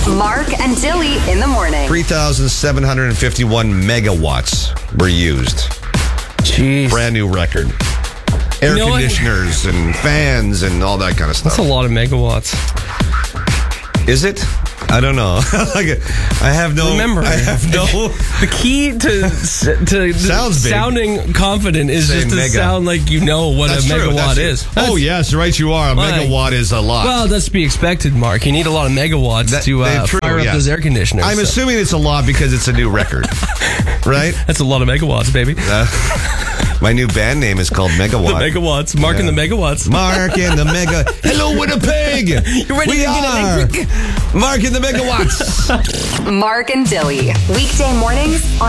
Mark and Dilly in the morning. 3,751 megawatts were used. Jeez. Brand new record. Air conditioners and fans and all that kind of stuff. That's a lot of megawatts. Is it? I don't know. I have no. Remember, I have no. The key to sounding confident is Say just to mega. sound like you know what That's a true, megawatt that's is. true. Oh yes, right. You are. A megawatt is a lot. Well, that's to be expected, Mark. You need a lot of megawatts to fire up those air conditioners. I'm assuming it's a lot because it's a new record, right? That's a lot of megawatts, baby. My new band name is called Megawatt. The megawatts. Mark and the megawatts. Mark and the mega. Hello, Winnipeg. You ready we to get are electric? Mark and the megawatts. Mark and Dilly. Weekday mornings on